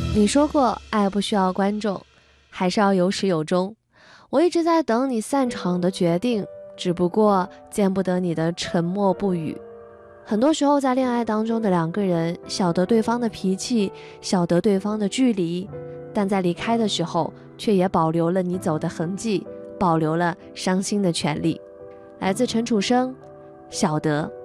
你说过爱不需要观众，还是要有始有终。我一直在等你散场的决定，只不过见不得你的沉默不语。很多时候在恋爱当中的两个人，晓得对方的脾气，晓得对方的距离，但在离开的时候却也保留了你走的痕迹，保留了伤心的权利。来自陈楚生，晓得。